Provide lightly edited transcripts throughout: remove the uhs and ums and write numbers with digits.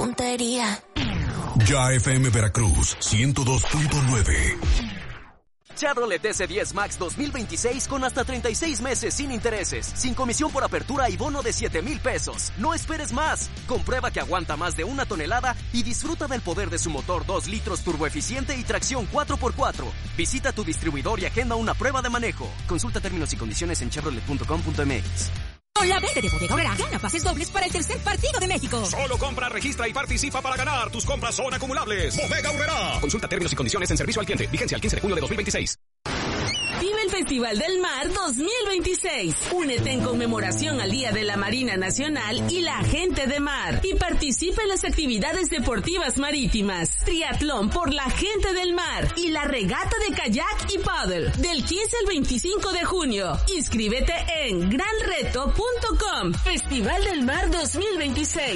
puntería. Ya FM Veracruz 102.9. Chevrolet S10 Max 2026 con hasta 36 meses sin intereses, sin comisión por apertura y bono de 7,000 pesos. No esperes más. Comprueba que aguanta más de 1 tonelada y disfruta del poder de su motor 2 litros turboeficiente y tracción 4x4. Visita tu distribuidor y agenda una prueba de manejo. Consulta términos y condiciones en chevrolet.com.mx. Con la verde de Bodega Aurrera, gana pases dobles para el tercer partido de México. Solo compra, registra y participa para ganar. Tus compras son acumulables. Bodega Aurrera. Consulta términos y condiciones en servicio al cliente. Vigencia el 15 de junio de 2026. Vive el Festival del Mar 2026. Únete en conmemoración al Día de la Marina Nacional y la Gente de Mar. Y participa en las actividades deportivas marítimas. Triatlón por la Gente del Mar. Y la regata de kayak y paddle. Del 15 al 25 de junio. Inscríbete en granreto.com. Festival del Mar 2026.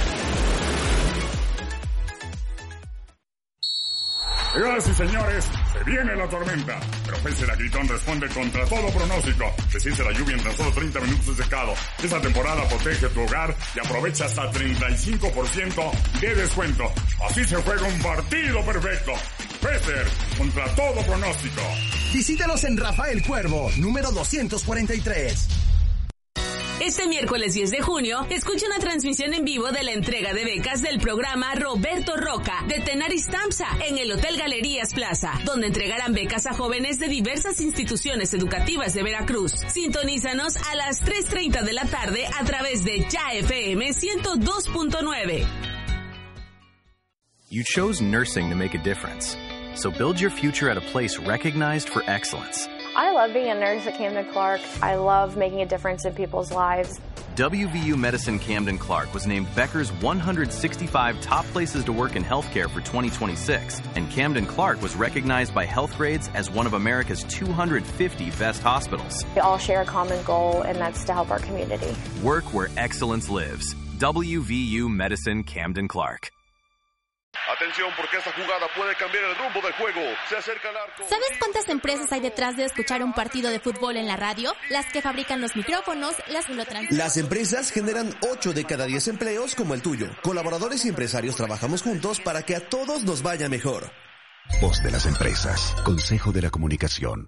Señoras y señores, se viene la tormenta. Pero Pese Gritón responde contra todo pronóstico. Desciende la lluvia en tan solo 30 minutos de secado. Esta temporada protege tu hogar y aprovecha hasta 35% de descuento. Así se juega un partido perfecto. Pese contra todo pronóstico. Visítanos en Rafael Cuervo, número 243. Este miércoles 10 de junio, escucha una transmisión en vivo de la entrega de becas del programa Roberto Roca de Tenaris Tamsa en el Hotel Galerías Plaza, donde entregarán becas a jóvenes de diversas instituciones educativas de Veracruz. Sintonízanos a las 3:30 de la tarde a través de Ya FM 102.9. You chose nursing to make a difference. So build your future at a place recognized for excellence. I love being a nurse at Camden Clark. I love making a difference in people's lives. WVU Medicine Camden Clark was named Becker's 165 top places to work in healthcare for 2026, and Camden Clark was recognized by Healthgrades as one of America's 250 best hospitals. We all share a common goal, and that's to help our community. Work where excellence lives. WVU Medicine Camden Clark. Atención, porque esta jugada puede cambiar el rumbo del juego. Se acerca al arco. ¿Sabes cuántas empresas hay detrás de escuchar un partido de fútbol en la radio? Las que fabrican los micrófonos, las que lo transmiten. Las empresas generan 8 de cada 10 empleos como el tuyo. Colaboradores y empresarios trabajamos juntos para que a todos nos vaya mejor. Voz de las empresas. Consejo de la Comunicación.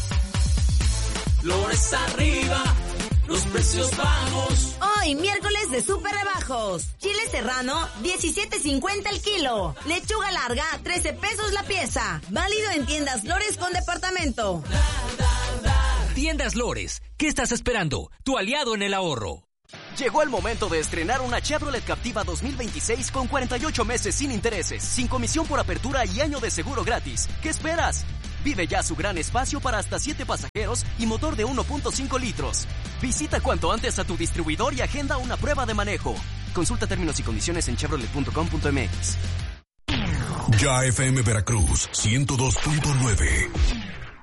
Flores arriba, los precios bajos. Hoy, miércoles de súper rebajos. Chile serrano, 17.50 el kilo. Lechuga larga, 13 pesos la pieza. Válido en tiendas Lores con departamento. Tiendas Lores, ¿qué estás esperando? Tu aliado en el ahorro. Llegó el momento de estrenar una Chevrolet Captiva 2026 con 48 meses sin intereses, sin comisión por apertura y año de seguro gratis. ¿Qué esperas? Vive ya su gran espacio para hasta 7 pasajeros y motor de 1.5 litros. Visita cuanto antes a tu distribuidor y agenda una prueba de manejo. Consulta términos y condiciones en chevrolet.com.mx. Ya FM Veracruz 102.9.